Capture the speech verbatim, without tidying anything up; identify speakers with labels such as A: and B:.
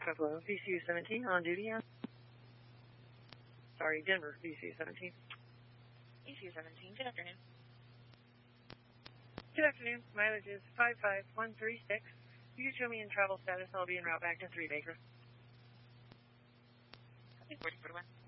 A: Buffalo, V C U seventeen, on duty. Uh, sorry, Denver, V C U seventeen.
B: V C U seventeen, good afternoon.
A: Good afternoon. Mileage is five five one three six. You can show me in travel status. I'll be en route back to three Baker.
B: forty forty-one.